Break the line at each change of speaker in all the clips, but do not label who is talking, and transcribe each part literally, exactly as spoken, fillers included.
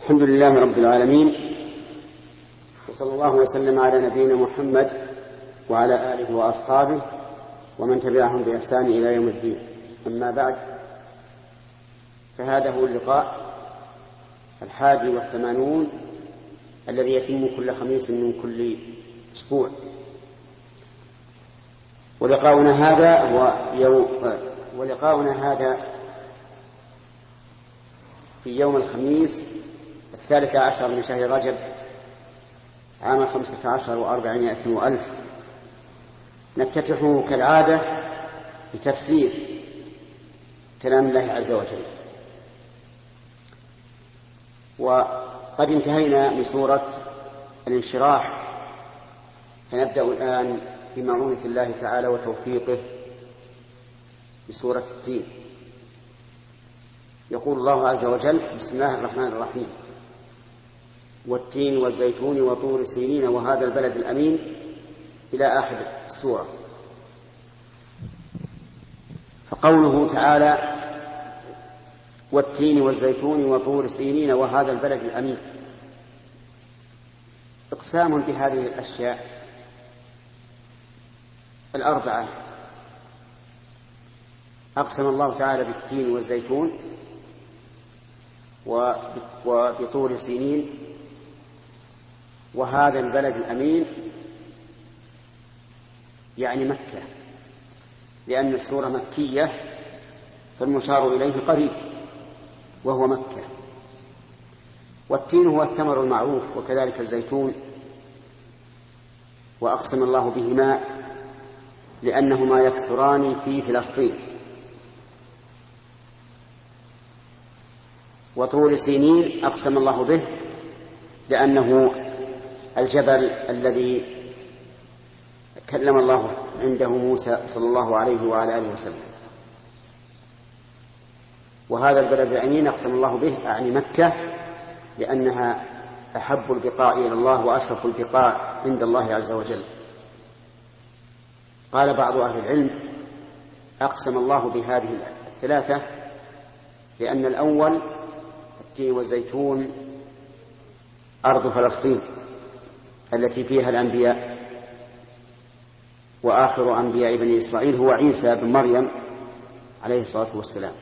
الحمد لله رب العالمين، وصلى الله وسلم على نبينا محمد وعلى آله وأصحابه ومن تبعهم بإحسان إلى يوم الدين. أما بعد، فهذا هو اللقاء الحادي والثمانون الذي يتم كل خميس من كل أسبوع، ولقاؤنا هذا هو يوم ولقاؤنا هذا في يوم الخميس الثالث عشر من شهر رجب عام خمسة عشر وأربعمائة وألف. نفتتحه كالعادة بتفسير كلام الله عز وجل، وقد انتهينا من سورة الانشراح، فنبدأ الآن بمعونة الله تعالى وتوفيقه بسورة التين. يقول الله عز وجل: بسم الله الرحمن الرحيم، والتين والزيتون وطور سينين وهذا البلد الأمين، إلى آخر السورة. فقوله تعالى والتين والزيتون وطور سينين وهذا البلد الأمين إقسام بهذه الأشياء الأربعة. أقسم الله تعالى بالتين والزيتون وبطور سينين وهذا البلد الأمين، يعني مكة، لأن السورة مكية فالمشار إليه قريب وهو مكة. والتين هو الثمر المعروف، وكذلك الزيتون، وأقسم الله بهما لأنهما يكثران في فلسطين. وطور سينين أقسم الله به لأنه الجبل الذي كلم الله عنده موسى صلى الله عليه وعلى آله وسلم. وهذا البلد الأمين أقسم الله به أعني مكة، لأنها أحب البقاع إلى الله وأشرف البقاع عند الله عز وجل. قال بعض أهل العلم: أقسم الله بهذه الثلاثة لأن الأول التين والزيتون أرض فلسطين التي فيها الأنبياء، وآخر أنبياء بني إسرائيل هو عيسى بن مريم عليه الصلاة والسلام.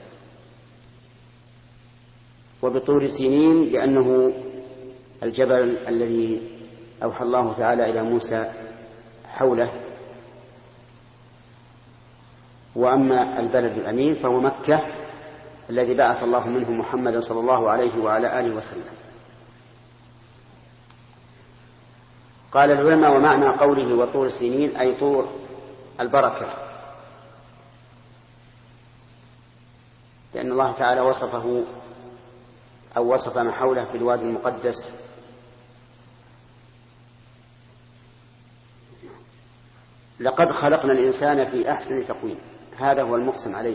وبطور سينين لأنه الجبل الذي أوحى الله تعالى إلى موسى حوله. وأما البلد الأمين فهو مكة الذي بعث الله منه محمدا صلى الله عليه وعلى آله وسلم. قال العلماء: ومعنى قوله وطور سينين أي طور البركة، لأن الله تعالى وصفه أو وصف ما حوله بالوادي المقدس. لقد خلقنا الإنسان في أحسن تقويم، هذا هو المقسم عليه.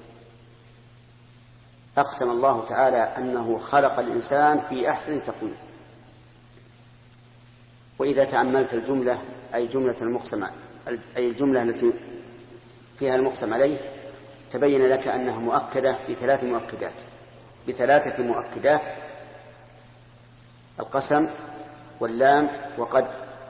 أقسم الله تعالى أنه خلق الإنسان في أحسن تقويم. وإذا تأملت الجملة أي جملة المقسم أي الجملة التي فيها المقسم عليه تبين لك أنها مؤكدة بثلاث مؤكدات بثلاثة مؤكدات: القسم واللام وقد.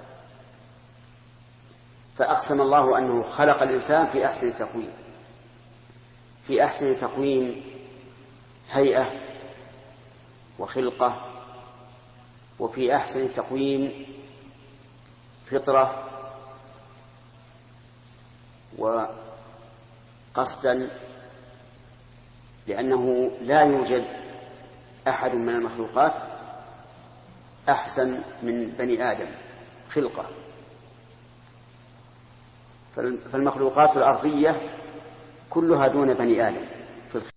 فأقسم الله أنه خلق الإنسان في أحسن تقويم، في أحسن تقويم هيئة وخلقة، وفي أحسن تقويم فطرة وقصدا، لأنه لا يوجد أحد من المخلوقات أحسن من بني آدم خلقة. فالمخلوقات الأرضية كلها دون بني آدم في الخلق.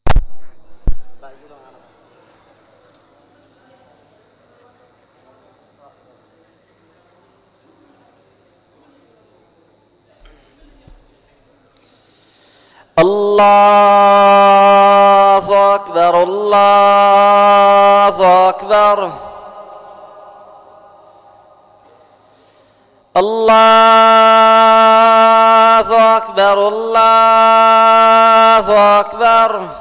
الله أكبر الله أكبر الله أكبر الله أكبر